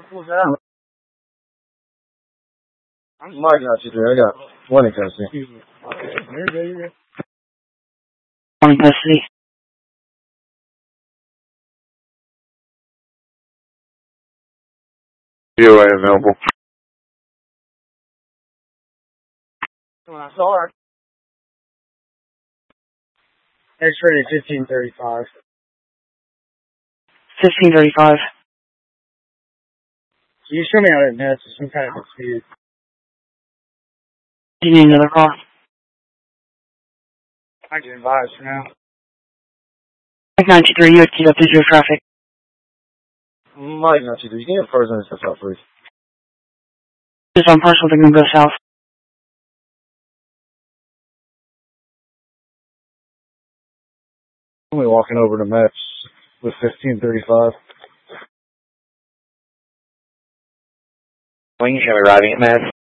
What's that? I'm marking out you there. I got one in custody. Excuse me. Okay. You're good, you're good. One in custody. DOA available. When I saw her. X-rated 1535. 1535. Can you show me how that nets? Some kind of dispute. Do you need another call? I can advise for now. 923, you had keyed up digital traffic. Mike, not you. You can get frozen and stuff out, please. Just on partial, they're gonna go south. I'm only walking over to Mets with 1535. When you should be arriving at Mets.